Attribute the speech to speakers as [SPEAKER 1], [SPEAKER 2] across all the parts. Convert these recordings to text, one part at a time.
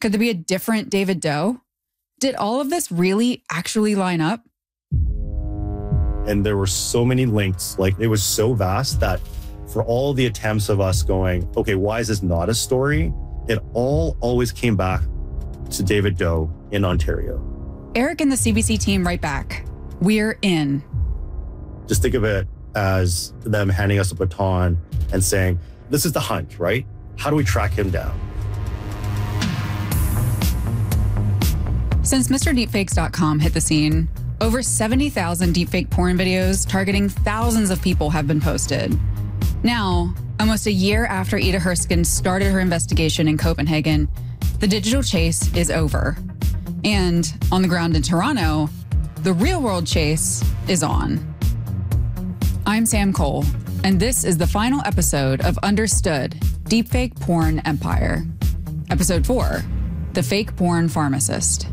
[SPEAKER 1] Could there be a different David Doe? Did all of this really actually line up?
[SPEAKER 2] And there were so many links, like it was so vast that for all the attempts of us going, okay, why is this not a story? It all always came back to David Doe in Ontario.
[SPEAKER 1] Eric and the CBC team write back, "We're in."
[SPEAKER 2] Just think of it as them handing us a baton and saying, this is the hunt, right? How do we track him down?
[SPEAKER 1] Since MrDeepfakes.com hit the scene, over 70,000 deepfake porn videos targeting thousands of people have been posted. Now, almost a year after Ida Herskin started her investigation in Copenhagen, the digital chase is over. And on the ground in Toronto, the real-world chase is on. I'm Sam Cole, and this is the final episode of Understood, Deepfake Porn Empire. Episode 4, The Fake Porn Pharmacist.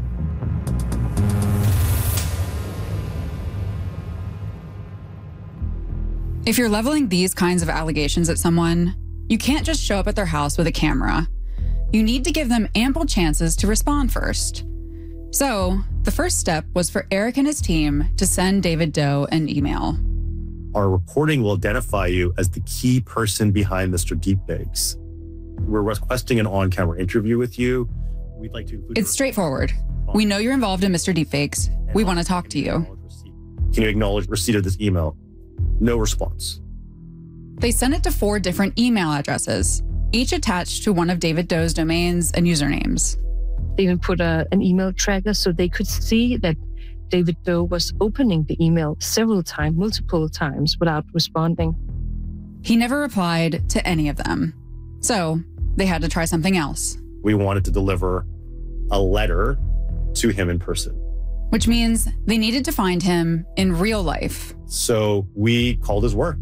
[SPEAKER 1] If you're leveling these kinds of allegations at someone, you can't just show up at their house with a camera. You need to give them ample chances to respond first. So, the first step was for Eric and his team to send David Doe an email.
[SPEAKER 2] Our reporting will identify you as the key person behind Mr. Deepfakes. We're requesting an on-camera interview with you. We'd like to include...
[SPEAKER 1] It's straightforward. We know you're involved in Mr. Deepfakes. We want to talk to you.
[SPEAKER 2] Can you acknowledge receipt of this email? No response.
[SPEAKER 1] They sent it to 4 different email addresses, each attached to one of David Doe's domains and usernames.
[SPEAKER 3] They even put an email tracker so they could see that David Doe was opening the email multiple times without responding.
[SPEAKER 1] He never replied to any of them. So they had to try something else.
[SPEAKER 2] We wanted to deliver a letter to him in person.
[SPEAKER 1] Which means they needed to find him in real life.
[SPEAKER 2] So we called his work.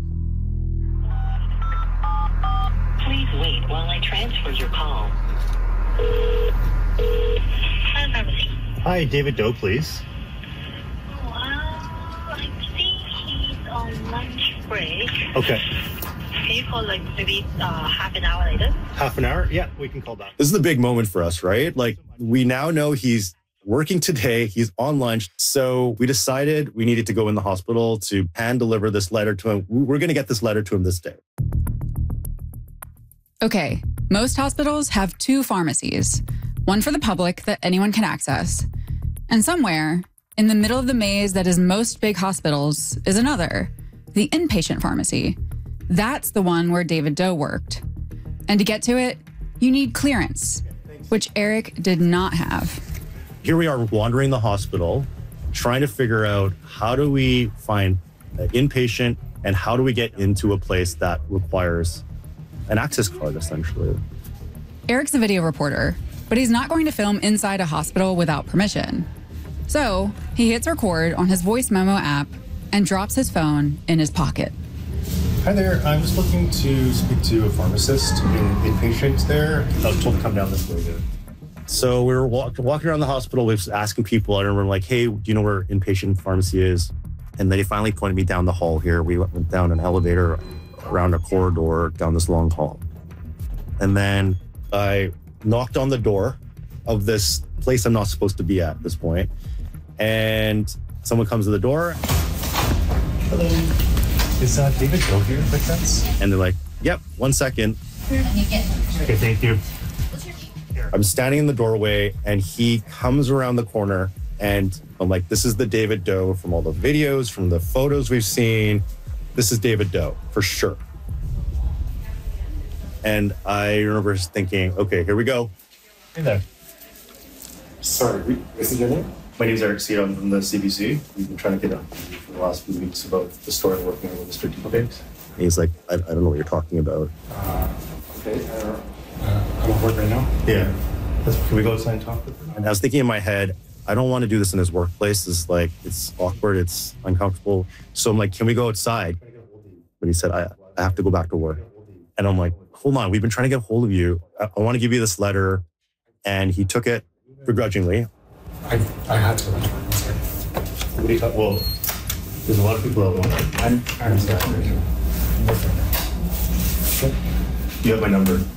[SPEAKER 4] Please wait while I transfer your call.
[SPEAKER 2] Hi, David Doe, please.
[SPEAKER 4] I think he's on lunch break.
[SPEAKER 2] Okay.
[SPEAKER 4] Can you call maybe half an hour later?
[SPEAKER 2] Half an hour? Yeah, we can call back. This is a big moment for us, right? We now know he's working today. He's on lunch. So we decided we needed to go in the hospital to hand deliver this letter to him. We're going to get this letter to him this day.
[SPEAKER 1] Okay, most hospitals have 2 pharmacies, one for the public that anyone can access, and somewhere in the middle of the maze that is most big hospitals is another, the inpatient pharmacy. That's the one where David Doe worked. And to get to it, you need clearance, which Eric did not have.
[SPEAKER 2] Here we are wandering the hospital, trying to figure out how do we find an inpatient and how do we get into a place that requires an access card, essentially.
[SPEAKER 1] Eric's a video reporter, but he's not going to film inside a hospital without permission. So he hits record on his voice memo app and drops his phone in his pocket.
[SPEAKER 2] Hi there, I'm just looking to speak to a pharmacist in inpatient there. I was told to come down this way. So we were walking around the hospital, we were asking people, I remember like, hey, do you know where inpatient pharmacy is? And then he finally pointed me down the hall here. We went down an elevator, around a corridor, down this long hall. And then I knocked on the door of this place I'm not supposed to be at this point. And someone comes to the door. Hello. Is David Doe here by chance? And they're like, yep, 1 second. Okay, thank you. I'm standing in the doorway and he comes around the corner and I'm like, this is the David Doe from all the videos, from the photos we've seen. This is David Doe for sure. And I remember just thinking, okay, here we go. Hey there. Sorry, is your name? My name is Eric Cito. I'm from the CBC. We've been trying to get on for the last few weeks about the story working on with Mr. Deepfakes. And he's like, I don't know what you're talking about. Okay, I'm at work right now. Yeah. Can we go outside and talk with him? And I was thinking in my head, I don't want to do this in his workplace. It's awkward. It's uncomfortable. So I'm like, can we go outside? But he said, I have to go back to work. And I'm like, hold on. We've been trying to get a hold of you. I want to give you this letter. And he took it begrudgingly.
[SPEAKER 5] I had to.
[SPEAKER 2] What do you well, there's a lot of people that want to. I understand. You have my number.